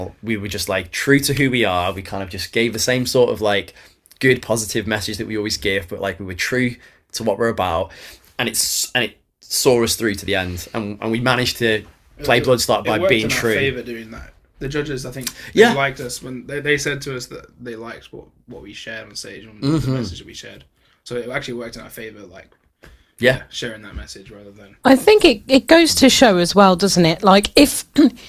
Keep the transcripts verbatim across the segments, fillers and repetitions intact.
we were just like true to who we are. We kind of just gave the same sort of like good positive message that we always give, but like we were true to what we're about, and it's and it saw us through to the end, and and we managed to play it, Bloodstock by it worked being in true. Our favor doing that. The judges, I think, they Yeah. liked us when they, they said to us that they liked what, what we shared on stage and Mm-hmm. the message that we shared. So it actually worked in our favor, like Yeah. yeah, sharing that message rather than. I think it, it goes to show as well, doesn't it? Like if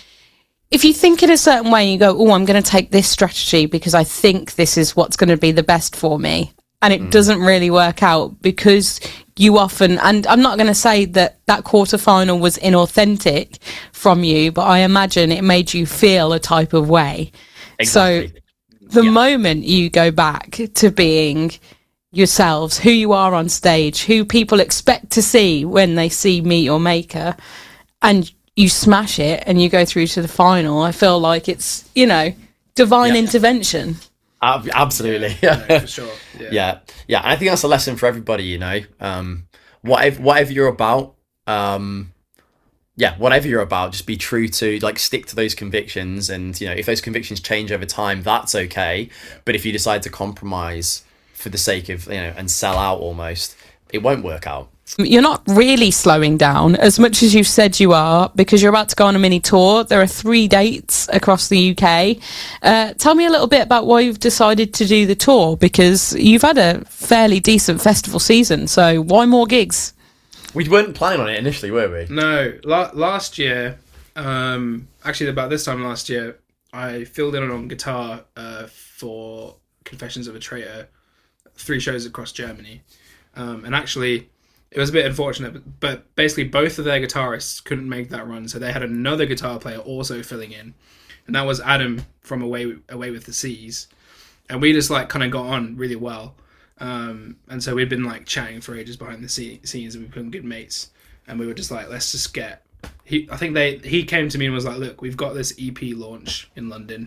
if you think in a certain way, you go, oh, I'm going to take this strategy because I think this is what's going to be the best for me. And it mm. doesn't really work out because you often, and I'm not going to say that that quarterfinal was inauthentic from you, but I imagine it made you feel a type of way. Exactly. So the yeah. moment you go back to being yourselves, who you are on stage, who people expect to see when they see Meet Your Maker, and you smash it and you go through to the final, I feel like it's, you know, divine yeah. intervention. Uh, absolutely. Yeah, yeah, for sure. Yeah. yeah. Yeah. And I think that's a lesson for everybody, you know, um, whatever, whatever you're about, um, yeah, whatever you're about, just be true to, like, stick to those convictions. And, you know, if those convictions change over time, that's okay. Yeah. But if you decide to compromise for the sake of, you know, and sell out almost, it won't work out. You're not really slowing down as much as you've said you are, because you're about to go on a mini tour. There are three dates across the U K. Uh, tell me a little bit about why you've decided to do the tour, because you've had a fairly decent festival season. So why more gigs? We weren't planning on it initially, were we? No. La- last year, um, actually about this time last year, I filled in on guitar uh, for Confessions of a Traitor, three shows across Germany. Um, and actually... It was a bit unfortunate, but basically both of their guitarists couldn't make that run, so they had another guitar player also filling in, and that was Adam from Away Away with the Seas, and we just like kind of got on really well, um, and so we'd been like chatting for ages behind the scenes, and we become good mates, and we were just like, let's just get. He, I think they he came to me and was like, look, we've got this E P launch in London,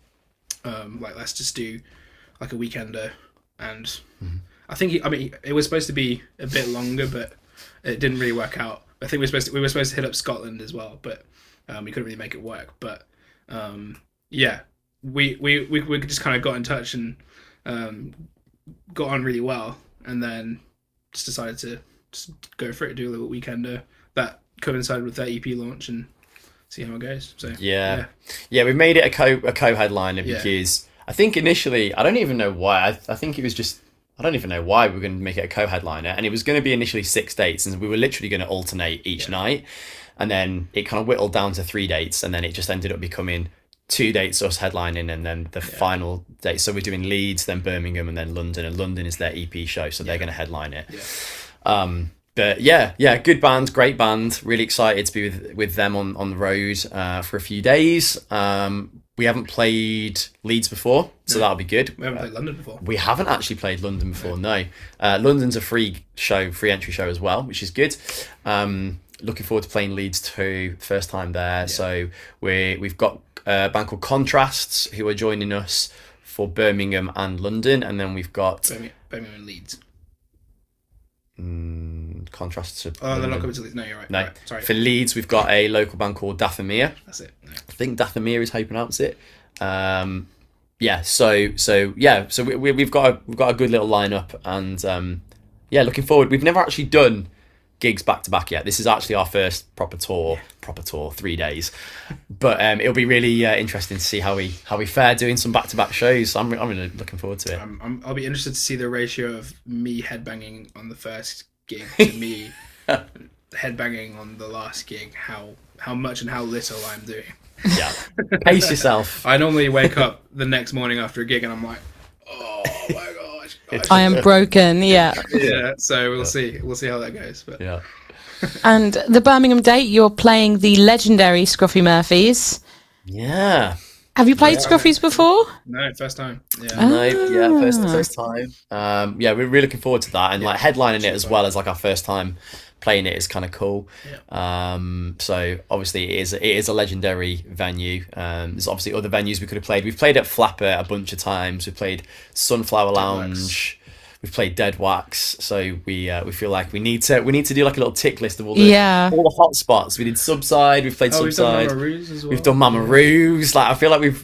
um, like let's just do like a weekender, and. Mm-hmm. I think he, I mean it was supposed to be a bit longer, but it didn't really work out. I think we were supposed to, we were supposed to hit up Scotland as well, but um, we couldn't really make it work. But um, yeah, we, we we we just kind of got in touch and um, got on really well, and then just decided to just go for it, do a little weekender that coincided with their E P launch, and see how it goes. So yeah, yeah, yeah we made it a co a co headliner yeah. because I think initially I don't even know why I I think it was just. I don't even know why we were going to make it a co-headliner, and it was going to be initially six dates, and we were literally going to alternate each yeah. night, and then it kind of whittled down to three dates, and then it just ended up becoming two dates us headlining, and then the yeah. final date. So we're doing Leeds, then Birmingham, and then London, and London is their E P show, so yeah. they're going to headline it. Yeah. Um, but yeah, yeah, good band, great band. Really excited to be with with them on on the road uh, for a few days. Um, We haven't played Leeds before, so no. that'll be good. We haven't played London before. We haven't actually played London before, no. no. Uh, London's a free show, free entry show as well, which is good. Um, looking forward to playing Leeds too, first time there. Yeah. So we we've got a band called Contrasts who are joining us for Birmingham and London, and then we've got Birmingham, Birmingham and Leeds. Mm, contrasts. To oh, they're not coming to Leeds. No, you're right. No, right. Sorry. For Leeds, we've got a local band called Dathomir. That's it. No. I think Dathomir is how you pronounce it. Um, yeah. So so yeah. So we, we we've got a we've got a good little lineup, and um, yeah, looking forward. We've never actually done gigs back to back yet. This is actually our first proper tour. Yeah. Proper tour, three days. But um, it'll be really uh, interesting to see how we how we fare doing some back to back shows. I'm I'm really looking forward to it. I'm, I'm, I'll be interested to see the ratio of me headbanging on the first gig to me headbanging on the last gig. How how much and how little I'm doing. Yeah, pace yourself. I normally wake up the next morning after a gig and I'm like, oh my gosh, gosh. I am broken. Yeah. Yeah. So we'll see. We'll see how that goes. But yeah. And the Birmingham date, you're playing the legendary Scruffy Murphys. Yeah. Have you played yeah. Scruffys before? No, first time. Yeah. Ah. No, yeah, first first time. Um, yeah, we're really looking forward to that, and yeah. like headlining it as well as like our first time playing it is kind of cool. Yeah. Um, so obviously it is it is a legendary venue. Um, there's obviously other venues we could have played. We've played at Flapper a bunch of times. We played Sunflower Lounge. we've played Dead Wax, so we uh, we feel like we need to we need to do like a little tick list of all the Yeah. all the hot spots. We did Subside, we've played Oh, we've done Subside, Mama Roos as well. we've done Mama Roos. Like I feel like we've